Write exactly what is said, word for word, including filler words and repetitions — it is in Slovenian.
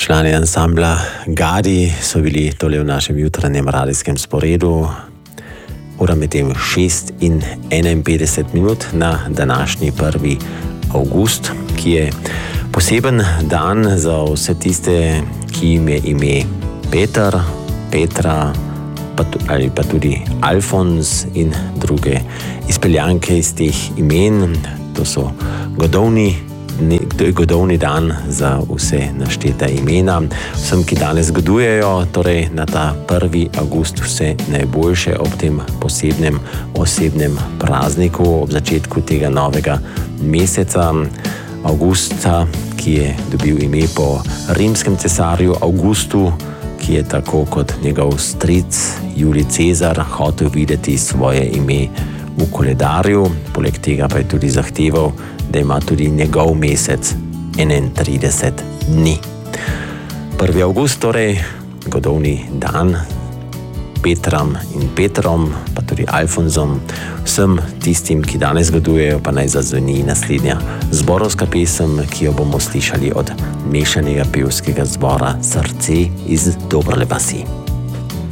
Člani ansambla Gadi so bili tole v našem jutranjem radijskem sporedu. Ura medtem šest in enainpetdeset minut na današnji prvi avgust, ki je poseben dan za vse tiste, ki jim je ime Peter, Petra pa, ali pa tudi Alfons in druge izpeljanke iz teh imen. To so godovni To je godovni dan za vse našteta imena. Vsem, ki danes godujejo, torej na ta prvi avgust vse najboljše ob tem posebnem osebnem prazniku, ob začetku tega novega meseca avgusta, ki je dobil ime po rimskem cesarju Avgustu, ki je tako kot njegov stric Julij Cezar hotel videti svoje ime v koledarju, poleg tega pa je tudi zahteval, da ima tudi njegov mesec enaintrideset dni. prvi avgust, torej godovni dan Petram in Petrom, pa tudi Alfonsom, vsem tistim, ki danes godujejo, pa naj zazveni naslednja zborovska pesem, ki jo bomo slišali od mešanega pevskega zbora Srce iz Dobre vasi.